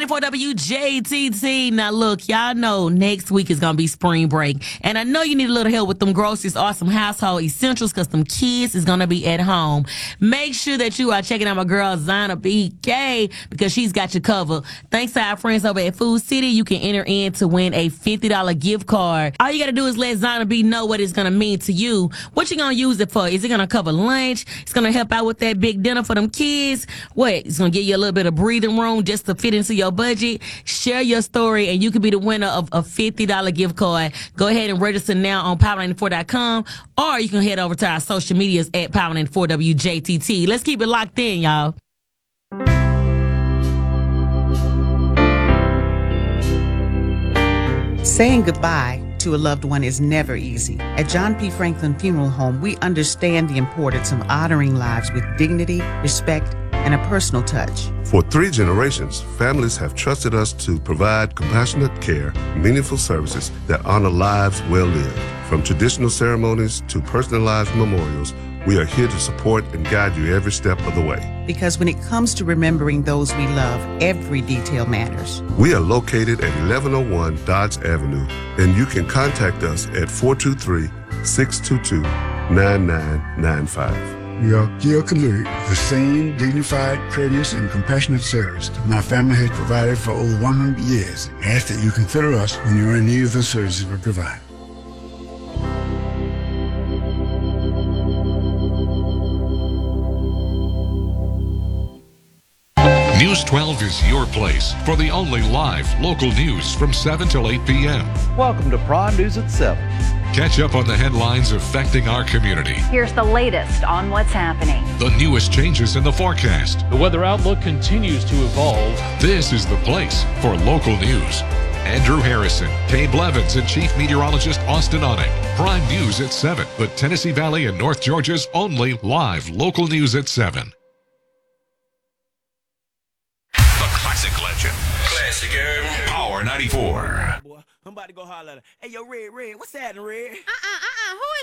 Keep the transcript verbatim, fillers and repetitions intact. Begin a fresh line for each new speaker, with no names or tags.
ninety-four W J T T. Now, look, y'all know next week is going to be spring break. And I know you need a little help with them groceries or some household essentials because them kids is going to be at home. Make sure that you are checking out my girl, Zana B K, because she's got you covered. Thanks to our friends over at Food City, you can enter in to win a fifty dollars gift card. All you got to do is let Zana B know what it's going to mean to you. What you going to use it for? Is it going to cover lunch? It's going to help out with that big dinner for them kids? What? It's going to give you a little bit of breathing room just to fit into your budget? Share your story and you could be the winner of a fifty dollars gift card. Go ahead and register now on power ninety-four dot com, or you can head over to our social medias at power ninety-four W J T T. Let's keep it locked in, y'all.
Saying goodbye to a loved one is never easy. At John P. Franklin Funeral Home, we understand the importance of honoring lives with dignity, respect, and a personal touch.
For three generations, families have trusted us to provide compassionate care, meaningful services that honor lives well lived. From traditional ceremonies to personalized memorials, we are here to support and guide you every step of the way.
Because when it comes to remembering those we love, every detail matters.
We are located at eleven oh one Dodge Avenue, and you can contact us at four two three, six two two, nine nine nine five.
We are here committed to the same dignified, courteous, and compassionate service my family has provided for over one hundred years. I ask that you consider us when you're in need of the services we provide.
News twelve is your place for the only live local news from seven till eight p.m.
Welcome to Prime News at seven.
Catch up on the headlines affecting our community.
Here's the latest on what's happening.
The newest changes in the forecast.
The weather outlook continues to evolve.
This is the place for local news. Andrew Harrison, Kay Blevins, and Chief Meteorologist Austin Onek. Prime News at seven, but Tennessee Valley and North Georgia's only live local news at seven.
Classic legend. Classic, Power ninety-four.
Boy, I'm about to go holler at her. Hey, yo, Red, Red, what's happening, Red?
Uh-uh, uh-uh, who